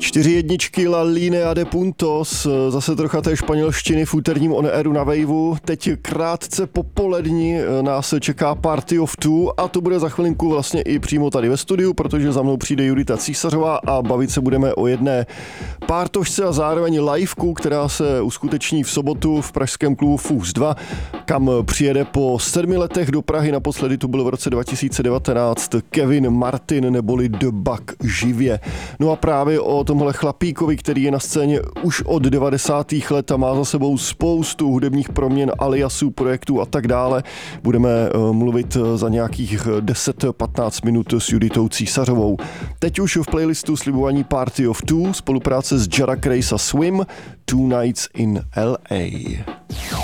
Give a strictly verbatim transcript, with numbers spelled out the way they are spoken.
Čtyři jedničky La Linea de Puntos, zase trocha té španělštiny v úterním On Airu na Waveu. Teď krátce po poledni nás čeká Party of Two a to bude za chvilinku vlastně i přímo tady ve studiu, protože za mnou přijde Judita Císařová a bavit se budeme o jedné pártošce a zároveň liveku, která se uskuteční v sobotu v pražském klubu Fus dva, kam přijede po sedmi letech do Prahy, naposledy tu byl v roce dva tisíce devatenáct Kevin Martin neboli The Bug živě. No a právě o tomhle chlapíkovi, který je na scéně už od devadesátých let a má za sebou spoustu hudebních proměn, aliasů, projektů a tak dále, budeme mluvit za nějakých deset patnáct minut s Juditou Císařovou. Teď už v playlistu slibovaní Party of Two, spolupráce s Jara Craze a Swim, Two Nights in L A.